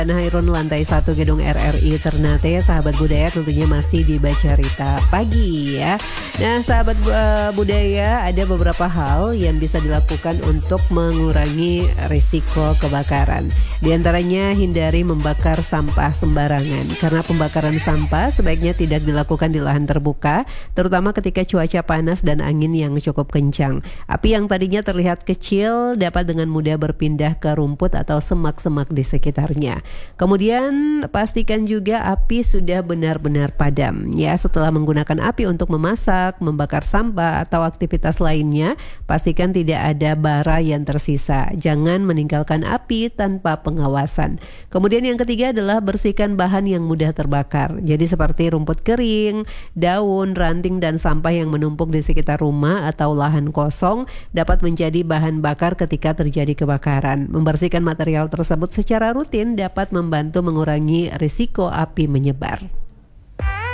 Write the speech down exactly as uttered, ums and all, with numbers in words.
Hairun lantai satu Gedung R R I Ternate, sahabat budaya tentunya masih di Bacarita Pagi ya. Nah sahabat uh, budaya, ada beberapa hal yang bisa dilakukan untuk mengurangi risiko kebakaran. Di antaranya hindari membakar sampah sembarangan, karena pembakaran sampah sebaiknya tidak dilakukan di lahan terbuka, terutama ketika cuaca panas dan angin yang cukup kencang. Api yang tadinya terlihat kecil dapat dengan mudah berpindah ke rumput atau semak-semak di sekitarnya. Kemudian pastikan juga api sudah benar-benar padam ya. Setelah menggunakan api untuk memasak, membakar sampah atau aktivitas lainnya, pastikan tidak ada bara yang tersisa. Jangan meninggalkan api tanpa pengawasan. Kemudian yang ketiga adalah bersihkan bahan yang mudah terbakar. Jadi seperti rumput kering, daun, ranting dan sampah yang menumpuk di sekitar rumah atau lahan kosong dapat menjadi bahan bakar ketika terjadi kebakaran. Membersihkan material tersebut secara rutin dapat membantu mengurangi risiko api menyebar.